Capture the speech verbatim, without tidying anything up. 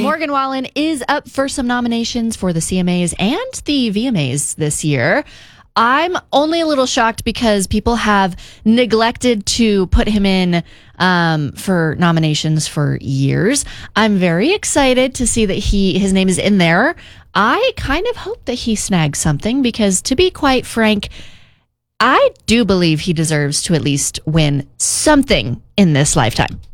Morgan Wallen is up for some nominations for the C M As and the V M As this year. I'm only a little shocked because people have neglected to put him in um, for nominations for years. I'm very excited to see that he his name is in there. I kind of hope that he snags something because, to be quite frank, I do believe he deserves to at least win something in this lifetime.